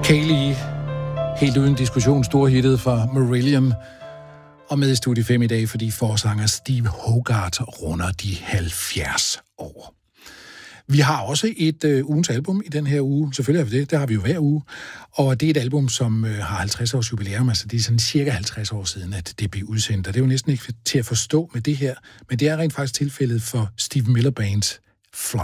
Kayleigh, helt uden diskussion, storhittet fra Marillion, og med i Studie 5 i dag, fordi forsanger Steve Hogarth runder de 70 år. Vi har også et ugens album i den her uge. Selvfølgelig har vi det. Det har vi jo hver uge. Og det er et album, som har 50 års jubilæum. Altså det er sådan cirka 50 år siden, at det blev udsendt. Og det er jo næsten ikke til at forstå med det her. Men det er rent faktisk tilfældet for Steve Miller Bands Fly